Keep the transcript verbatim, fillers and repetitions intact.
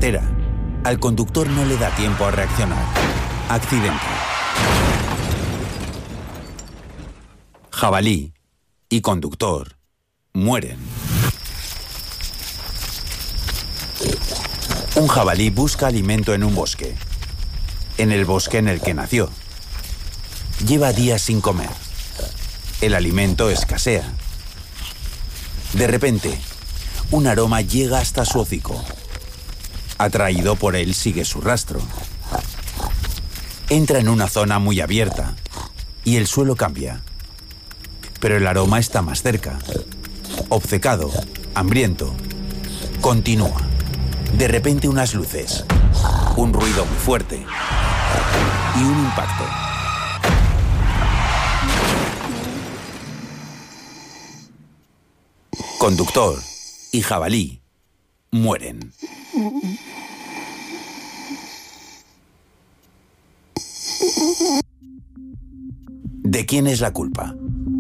carretera. Al conductor no le da tiempo a reaccionar. Accidente. Jabalí y conductor mueren. Un jabalí busca alimento en un bosque. En el bosque en el que nació. Lleva días sin comer. El alimento escasea. De repente, un aroma llega hasta su hocico. Atraído por él, sigue su rastro. Entra en una zona muy abierta y el suelo cambia. Pero el aroma está más cerca. Obcecado, hambriento, continúa. De repente unas luces, un ruido muy fuerte y un impacto. Conductor y jabalí mueren. ¿De quién es la culpa?